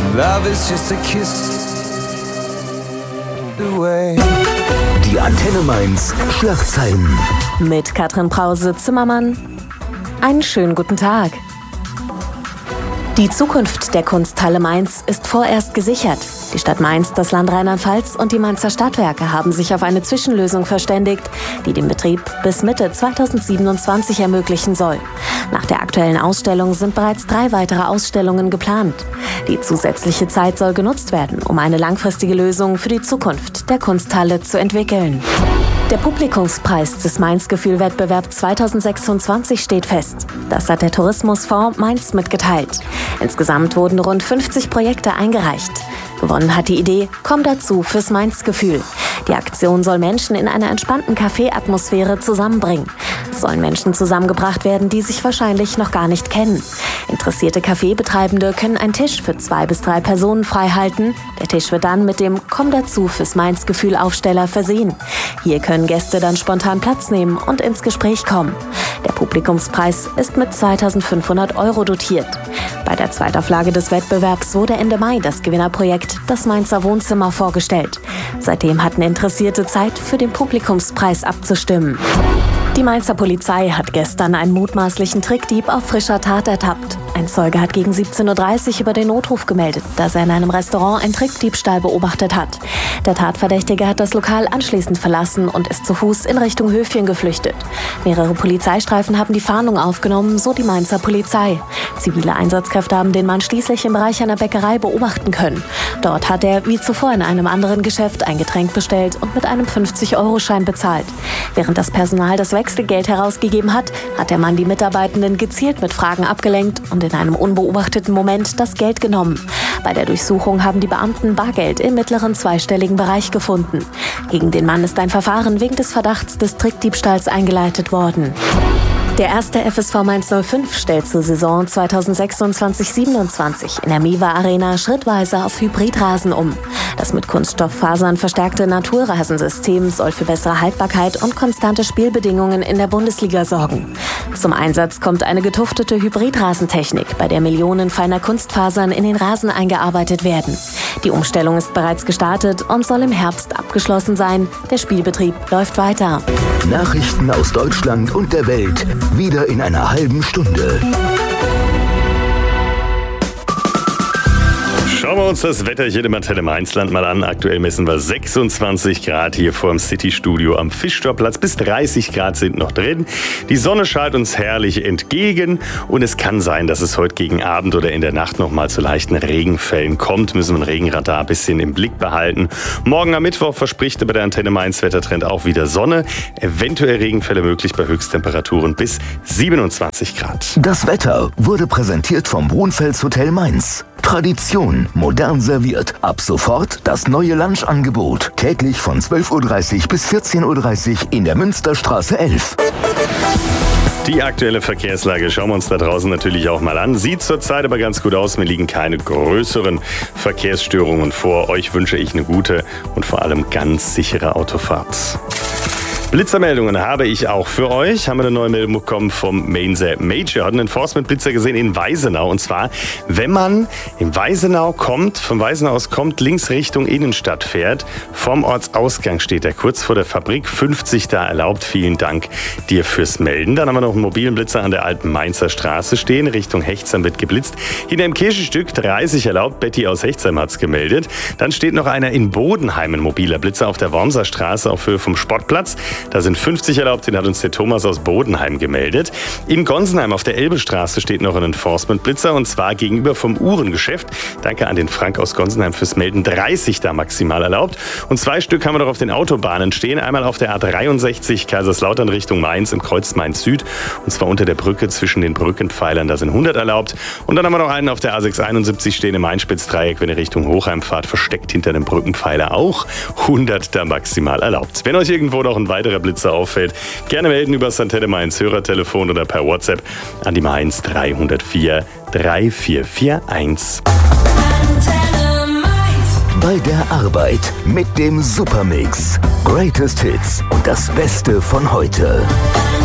Love is just a kiss away. Die Antenne Mainz Schlagzeilen. Mit Katrin Brause-Zimmermann. Einen schönen guten Tag. Die Zukunft der Kunsthalle Mainz ist vorerst gesichert. Die Stadt Mainz, das Land Rheinland-Pfalz und die Mainzer Stadtwerke haben sich auf eine Zwischenlösung verständigt, die den Betrieb bis Mitte 2027 ermöglichen soll. Nach der aktuellen Ausstellung sind bereits 3 weitere Ausstellungen geplant. Die zusätzliche Zeit soll genutzt werden, um eine langfristige Lösung für die Zukunft der Kunsthalle zu entwickeln. Der Publikumspreis des Mainz-Gefühl-Wettbewerb 2026 steht fest. Das hat der Tourismusfonds Mainz mitgeteilt. Insgesamt wurden rund 50 Projekte eingereicht. Gewonnen hat die Idee Komm dazu fürs Mainz-Gefühl. Die Aktion soll Menschen in einer entspannten Café-Atmosphäre zusammenbringen. Es sollen Menschen zusammengebracht werden, die sich wahrscheinlich noch gar nicht kennen. Interessierte Kaffeebetreibende können einen Tisch für 2 bis 3 Personen freihalten. Der Tisch wird dann mit dem Komm dazu fürs Mainz-Gefühl-Aufsteller versehen. Hier können Gäste dann spontan Platz nehmen und ins Gespräch kommen. Der Publikumspreis ist mit 2.500 € dotiert. Bei der Zweitauflage des Wettbewerbs wurde Ende Mai das Gewinnerprojekt Das Mainzer Wohnzimmer vorgestellt. Seitdem hatten Interessierte Zeit, für den Publikumspreis abzustimmen. Die Mainzer Polizei hat gestern einen mutmaßlichen Trickdieb auf frischer Tat ertappt. Ein Zeuge hat gegen 17.30 Uhr über den Notruf gemeldet, dass er in einem Restaurant einen Trickdiebstahl beobachtet hat. Der Tatverdächtige hat das Lokal anschließend verlassen und ist zu Fuß in Richtung Höfchen geflüchtet. Mehrere Polizeistreifen haben die Fahndung aufgenommen, so die Mainzer Polizei. Zivile Einsatzkräfte haben den Mann schließlich im Bereich einer Bäckerei beobachten können. Dort hat er, wie zuvor in einem anderen Geschäft, ein Getränk bestellt und mit einem 50-Euro-Schein bezahlt. Während das Personal das Wechselgeld herausgegeben hat, hat der Mann die Mitarbeitenden gezielt mit Fragen abgelenkt und in einem unbeobachteten Moment das Geld genommen. Bei der Durchsuchung haben die Beamten Bargeld im mittleren zweistelligen Bereich gefunden. Gegen den Mann ist ein Verfahren wegen des Verdachts des Trickdiebstahls eingeleitet worden. Der erste FSV Mainz 05 stellt zur Saison 2026/27 in der Miwa Arena schrittweise auf Hybridrasen um. Das mit Kunststofffasern verstärkte Naturrasensystem soll für bessere Haltbarkeit und konstante Spielbedingungen in der Bundesliga sorgen. Zum Einsatz kommt eine getuftete Hybridrasentechnik, bei der Millionen feiner Kunstfasern in den Rasen eingearbeitet werden. Die Umstellung ist bereits gestartet und soll im Herbst abgeschlossen sein. Der Spielbetrieb läuft weiter. Nachrichten aus Deutschland und der Welt. Wieder in einer halben Stunde. Schauen wir uns das Wetter hier im Antenne Mainzland mal an. Aktuell messen wir 26 Grad hier vor dem City-Studio am Fischtorplatz. Bis 30 Grad sind noch drin. Die Sonne strahlt uns herrlich entgegen. Und es kann sein, dass es heute gegen Abend oder in der Nacht noch mal zu leichten Regenfällen kommt. Müssen wir ein Regenradar ein bisschen im Blick behalten. Morgen am Mittwoch verspricht aber der Antenne Mainz Wettertrend auch wieder Sonne. Eventuell Regenfälle möglich bei Höchsttemperaturen bis 27 Grad. Das Wetter wurde präsentiert vom Wohnfels Hotel Mainz. Tradition, modern serviert. Ab sofort das neue Lunchangebot. Täglich von 12.30 Uhr bis 14.30 Uhr in der Münsterstraße 11. Die aktuelle Verkehrslage schauen wir uns da draußen natürlich auch mal an. Sieht zurzeit aber ganz gut aus. Mir liegen keine größeren Verkehrsstörungen vor. Euch wünsche ich eine gute und vor allem ganz sichere Autofahrt. Blitzermeldungen habe ich auch für euch. Haben wir eine neue Meldung bekommen vom Mainzer Major. Hat einen Enforcement-Blitzer gesehen in Weisenau. Und zwar, wenn man in Weisenau kommt, von Weisenau aus kommt, links Richtung Innenstadt fährt, vom Ortsausgang steht er kurz vor der Fabrik 50 da erlaubt. Vielen Dank dir fürs Melden. Dann haben wir noch einen mobilen Blitzer an der alten Mainzer Straße stehen. Richtung Hechtsheim wird geblitzt. Hinter dem Kirchenstück 30 erlaubt. Betty aus Hechtsheim hat's gemeldet. Dann steht noch einer in Bodenheim, ein mobiler Blitzer auf der Wormser Straße auf Höhe vom Sportplatz. Da sind 50 erlaubt, den hat uns der Thomas aus Bodenheim gemeldet. In Gonsenheim auf der Elbestraße steht noch ein Enforcement-Blitzer und zwar gegenüber vom Uhrengeschäft. Danke an den Frank aus Gonsenheim fürs Melden. 30 da maximal erlaubt. Und 2 Stück haben wir noch auf den Autobahnen stehen. Einmal auf der A63 Kaiserslautern Richtung Mainz im Kreuz Mainz Süd. Und zwar unter der Brücke zwischen den Brückenpfeilern. Da sind 100 erlaubt. Und dann haben wir noch einen auf der A671 stehen im Einspitzdreieck, wenn ihr Richtung Hochheim fahrt, versteckt hinter dem Brückenpfeiler auch. 100 da maximal erlaubt. Wenn euch irgendwo noch ein weiterer Blitzer auffällt, gerne melden über das Antenne Mainz Hörertelefon oder per WhatsApp an die Mainz 304 3441. Bei der Arbeit mit dem Supermix. Greatest Hits und das Beste von heute.